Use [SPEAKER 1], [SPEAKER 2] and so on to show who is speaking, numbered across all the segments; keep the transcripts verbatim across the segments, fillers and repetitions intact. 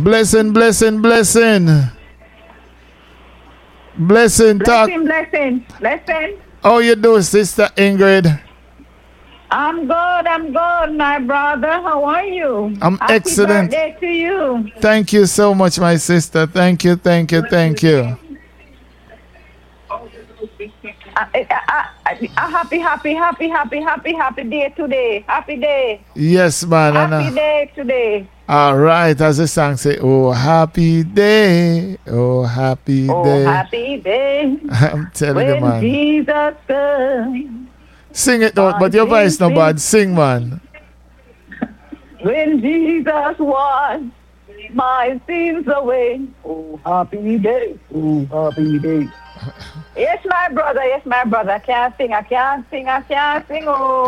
[SPEAKER 1] Blessing, blessing, blessing. Blessing, talk.
[SPEAKER 2] Blessing, blessing, blessing.
[SPEAKER 1] How you do, Sister Ingrid?
[SPEAKER 2] I'm good, I'm good, my brother. How are you?
[SPEAKER 1] I'm
[SPEAKER 2] Happy
[SPEAKER 1] excellent.
[SPEAKER 2] birthday to you.
[SPEAKER 1] Thank you so much, my sister. Thank you, thank you, thank you.
[SPEAKER 2] A, a, a, a, a happy, happy, happy, happy, happy, happy day today. Happy day.
[SPEAKER 1] Yes, man. and,
[SPEAKER 2] Happy
[SPEAKER 1] uh,
[SPEAKER 2] day today.
[SPEAKER 1] All right, as the song say, oh, happy day. Oh, happy
[SPEAKER 2] Oh,
[SPEAKER 1] day.
[SPEAKER 2] happy day.
[SPEAKER 1] I'm telling you,
[SPEAKER 2] When
[SPEAKER 1] man.
[SPEAKER 2] Jesus comes.
[SPEAKER 1] Sing it out, but your voice no bad. Sing, man.
[SPEAKER 2] When Jesus was my sins away. Oh, happy day. Oh, happy day. Yes, my brother. Yes, my brother. I can't sing. I can't sing. I can't sing. Oh.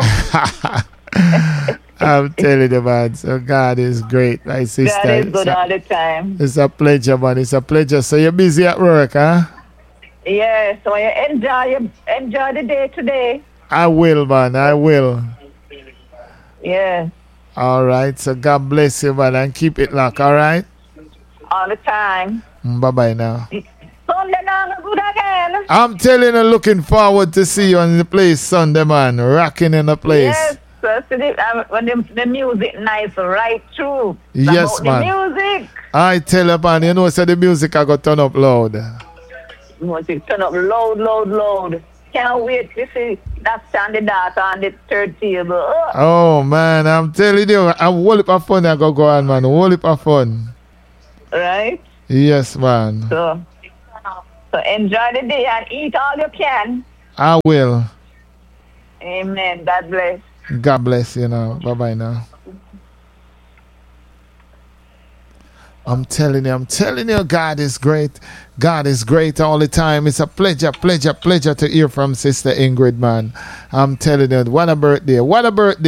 [SPEAKER 1] I'm telling you, man. So God is great, my sister.
[SPEAKER 2] God is
[SPEAKER 1] It's
[SPEAKER 2] good
[SPEAKER 1] a,
[SPEAKER 2] all the time.
[SPEAKER 1] it's a pleasure, man. It's a pleasure. So you're busy at work, huh?
[SPEAKER 2] Yes. So you enjoy, you enjoy the day today.
[SPEAKER 1] I will, man. I will.
[SPEAKER 2] Yes.
[SPEAKER 1] All right. So God bless you, man, and keep it locked. All right.
[SPEAKER 2] All the time.
[SPEAKER 1] Bye bye now.
[SPEAKER 2] Sunday now, good again.
[SPEAKER 1] I'm telling you, looking forward to see you on the place Sunday, man. Rocking in the place.
[SPEAKER 2] Yes. So, so the, uh, when the, the music nice, right through.
[SPEAKER 1] Yes,
[SPEAKER 2] about
[SPEAKER 1] man.
[SPEAKER 2] The music.
[SPEAKER 1] I tell you, man. You know, so the music I got turn up loud.
[SPEAKER 2] Music turn up loud, loud, loud. Can't wait to see that Sandy dance on the third table. Oh.
[SPEAKER 1] Oh, man. I'm telling you, a whole heap of fun I got go on, man. A whole heap of fun.
[SPEAKER 2] Right?
[SPEAKER 1] Yes, man.
[SPEAKER 2] So, so enjoy the day and eat all you can.
[SPEAKER 1] I will.
[SPEAKER 2] Amen. God bless.
[SPEAKER 1] God bless you now. Bye bye now. I'm telling you, I'm telling you, God is great. God is great all the time. It's a pleasure, pleasure, pleasure to hear from Sister Ingrid, man. I'm telling you, what a birthday. What a birthday.